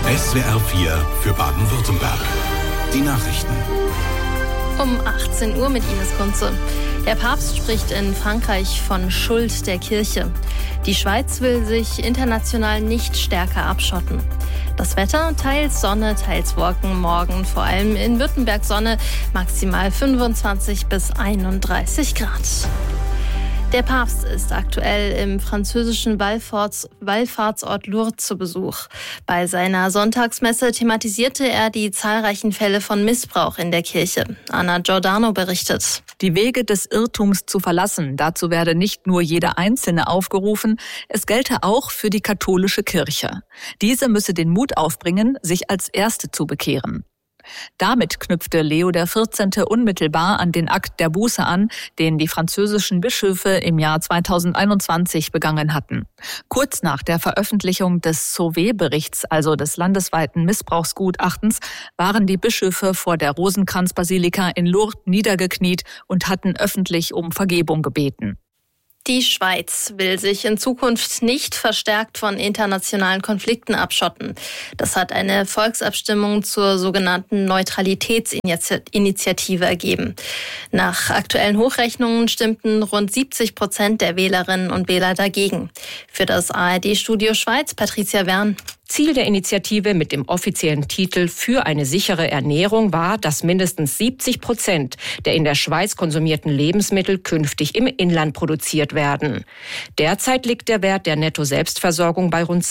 SWR 4 für Baden-Württemberg. Die Nachrichten. Um 18 Uhr mit Ines Kunze. Der Papst spricht in Frankreich von Schuld der Kirche. Die Schweiz will sich international nicht stärker abschotten. Das Wetter, teils Sonne, teils Wolken, morgen vor allem in Württemberg Sonne, maximal 25 bis 31 Grad. Der Papst ist aktuell im französischen Wallfahrtsort Lourdes zu Besuch. Bei seiner Sonntagsmesse thematisierte er die zahlreichen Fälle von Missbrauch in der Kirche. Anna Giordano berichtet. Die Wege des Irrtums zu verlassen, dazu werde nicht nur jeder Einzelne aufgerufen, es gelte auch für die katholische Kirche. Diese müsse den Mut aufbringen, sich als Erste zu bekehren. Damit knüpfte Leo XIV. Unmittelbar an den Akt der Buße an, den die französischen Bischöfe im Jahr 2021 begangen hatten. Kurz nach der Veröffentlichung des Sauvé-Berichts, also des landesweiten Missbrauchsgutachtens, waren die Bischöfe vor der Rosenkranzbasilika in Lourdes niedergekniet und hatten öffentlich um Vergebung gebeten. Die Schweiz will sich in Zukunft nicht verstärkt von internationalen Konflikten abschotten. Das hat eine Volksabstimmung zur sogenannten Neutralitätsinitiative ergeben. Nach aktuellen Hochrechnungen stimmten rund 70% der Wählerinnen und Wähler dagegen. Für das ARD-Studio Schweiz Patricia Wern. Ziel der Initiative mit dem offiziellen Titel Für eine sichere Ernährung war, dass mindestens 70% der in der Schweiz konsumierten Lebensmittel künftig im Inland produziert werden. Derzeit liegt der Wert der Netto-Selbstversorgung bei rund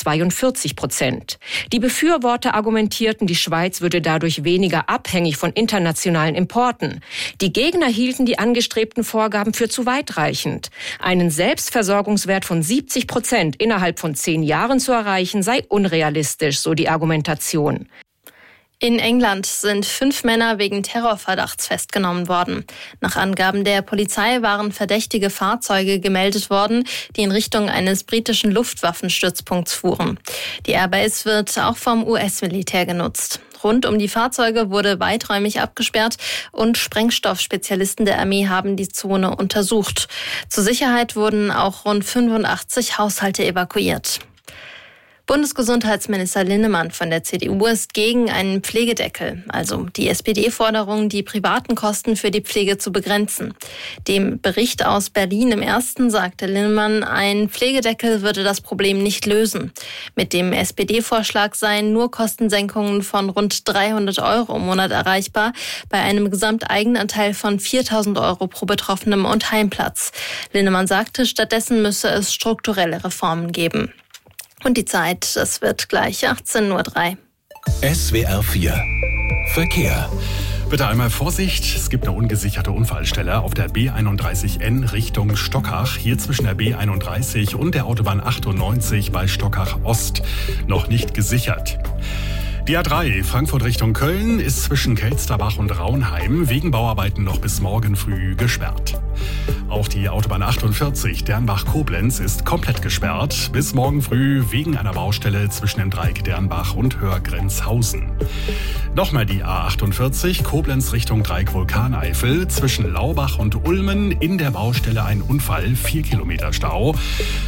42%. Die Befürworter argumentierten, die Schweiz würde dadurch weniger abhängig von internationalen Importen. Die Gegner hielten die angestrebten Vorgaben für zu weitreichend. Einen Selbstversorgungswert von 70% innerhalb von 10 Jahren zu erreichen, sei unrealistisch, so die Argumentation. In England sind 5 Männer wegen Terrorverdachts festgenommen worden. Nach Angaben der Polizei waren verdächtige Fahrzeuge gemeldet worden, die in Richtung eines britischen Luftwaffenstützpunkts fuhren. Die Airbase wird auch vom US-Militär genutzt. Rund um die Fahrzeuge wurde weiträumig abgesperrt und Sprengstoffspezialisten der Armee haben die Zone untersucht. Zur Sicherheit wurden auch rund 85 Haushalte evakuiert. Bundesgesundheitsminister Linnemann von der CDU ist gegen einen Pflegedeckel, also die SPD-Forderung, die privaten Kosten für die Pflege zu begrenzen. Dem Bericht aus Berlin im Ersten sagte Linnemann, ein Pflegedeckel würde das Problem nicht lösen. Mit dem SPD-Vorschlag seien nur Kostensenkungen von rund 300 € im Monat erreichbar, bei einem Gesamteigenanteil von 4.000 € pro Betroffenem und Heimplatz. Linnemann sagte, stattdessen müsse es strukturelle Reformen geben. Und die Zeit, es wird gleich 18:03 Uhr. SWR 4 Verkehr. Bitte einmal Vorsicht, es gibt eine ungesicherte Unfallstelle auf der B31N Richtung Stockach. Hier zwischen der B31 und der Autobahn 98 bei Stockach Ost. Noch nicht gesichert. Die A3 Frankfurt Richtung Köln ist zwischen Kelsterbach und Raunheim wegen Bauarbeiten noch bis morgen früh gesperrt. Auch die Autobahn 48 Dernbach-Koblenz ist komplett gesperrt bis morgen früh wegen einer Baustelle zwischen dem Dreieck Dernbach und Hörgrenzhausen. Nochmal die A48 Koblenz Richtung Dreieck Vulkaneifel zwischen Laubach und Ulmen in der Baustelle ein Unfall, 4 Kilometer Stau.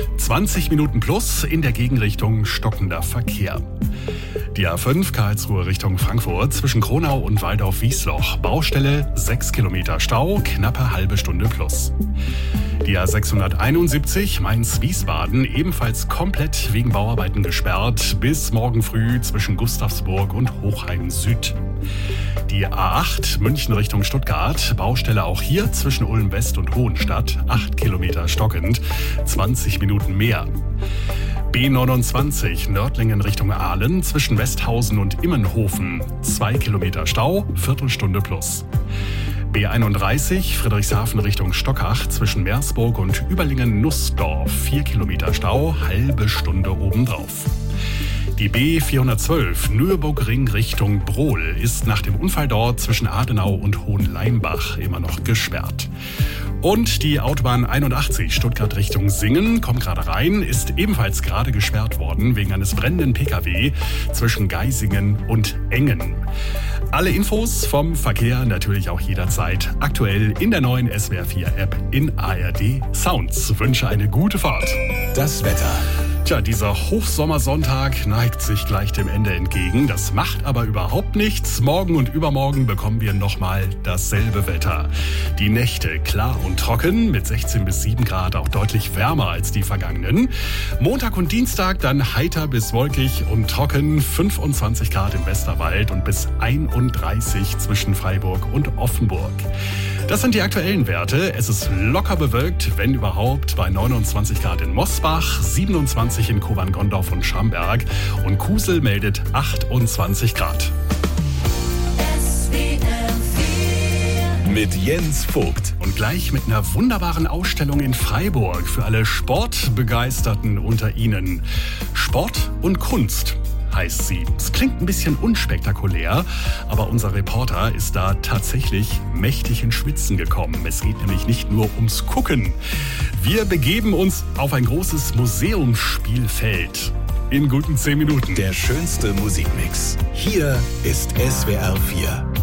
20 Minuten plus in der Gegenrichtung stockender Verkehr. Die A5 Karlsruhe Richtung Frankfurt zwischen Kronau und Waldorf-Wiesloch. Baustelle 6 Kilometer Stau, knappe halbe Stunde plus. Die A671 Mainz-Wiesbaden ebenfalls komplett wegen Bauarbeiten gesperrt bis morgen früh zwischen Gustavsburg und Hochheim Süd. Die A8 München Richtung Stuttgart, Baustelle auch hier zwischen Ulm West und Hohenstadt, 8 Kilometer stockend, 20 Minuten mehr. B29 Nördlingen Richtung Aalen zwischen Westhausen und Immenhofen, 2 Kilometer Stau, Viertelstunde plus. B31 Friedrichshafen Richtung Stockach zwischen Meersburg und Überlingen-Nussdorf, 4 Kilometer Stau, halbe Stunde obendrauf. Die B412 Nürburgring Richtung Brohl ist nach dem Unfall dort zwischen Adenau und Hohenleimbach immer noch gesperrt. Und die Autobahn 81 Stuttgart Richtung Singen kommt gerade rein, ist ebenfalls gerade gesperrt worden wegen eines brennenden Pkw zwischen Geisingen und Engen. Alle Infos vom Verkehr natürlich auch jederzeit aktuell in der neuen SWR 4 App in ARD Sounds. Wünsche eine gute Fahrt. Das Wetter. Tja, dieser Hochsommersonntag neigt sich gleich dem Ende entgegen. Das macht aber überhaupt nichts. Morgen und übermorgen bekommen wir nochmal dasselbe Wetter. Die Nächte klar und trocken mit 16 bis 7 Grad, auch deutlich wärmer als die vergangenen. Montag und Dienstag dann heiter bis wolkig und trocken, 25 Grad im Westerwald und bis 31 zwischen Freiburg und Offenburg. Das sind die aktuellen Werte. Es ist locker bewölkt, wenn überhaupt, bei 29 Grad in Mosbach, 27 in Kobern-Gondorf und Schramberg und Kusel meldet 28 Grad. Mit Jens Vogt. Und gleich mit einer wunderbaren Ausstellung in Freiburg für alle Sportbegeisterten unter Ihnen. Sport und Kunst heißt sie. Es klingt ein bisschen unspektakulär, aber unser Reporter ist da tatsächlich mächtig in Schwitzen gekommen. Es geht nämlich nicht nur ums Gucken. Wir begeben uns auf ein großes Museumsspielfeld. In guten 10 Minuten. Der schönste Musikmix. Hier ist SWR 4.